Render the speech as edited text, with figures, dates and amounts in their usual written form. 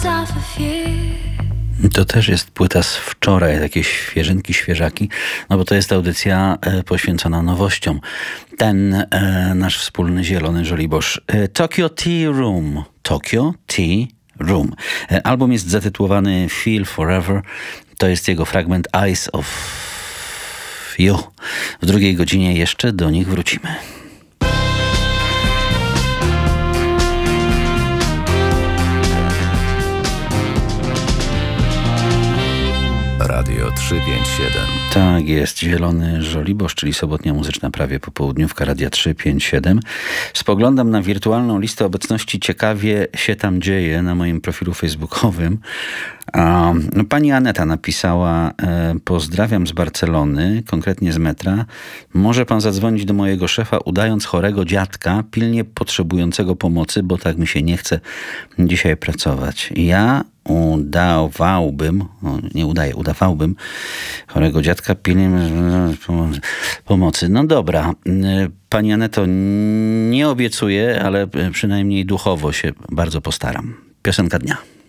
To też jest płyta z wczoraj, takie świeżynki, świeżaki, no bo to jest audycja poświęcona nowościom. Ten nasz wspólny zielony żoliborz. Tokyo Tea Room. Tokyo Tea Room. Album jest zatytułowany Feel Forever. To jest jego fragment Eyes of You. W drugiej godzinie jeszcze do nich wrócimy. Radio 357. Tak jest, Zielony Żoliborz, czyli sobotnia muzyczna prawie popołudniówka Radia 357. Spoglądam na wirtualną listę obecności, ciekawie się tam dzieje na moim profilu facebookowym. Pani Aneta napisała: pozdrawiam z Barcelony, konkretnie z metra. Może pan zadzwonić do mojego szefa, udając chorego dziadka, pilnie potrzebującego pomocy, bo tak mi się nie chce dzisiaj pracować. Ja udawałbym chorego dziadka pilnie pomocy. No dobra, pani Aneto, nie obiecuję, ale przynajmniej duchowo się bardzo postaram. Piosenka dnia.